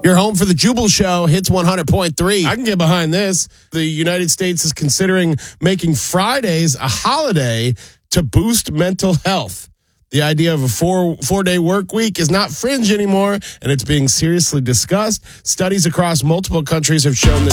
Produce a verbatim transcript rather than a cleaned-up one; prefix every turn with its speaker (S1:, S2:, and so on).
S1: You're home for the Jubal Show, Hits one hundred point three. I can get behind this. The United States is considering making Fridays a holiday to boost mental health. The idea of a four, four-day work week is not fringe anymore, and it's being seriously discussed. Studies across multiple countries have shown that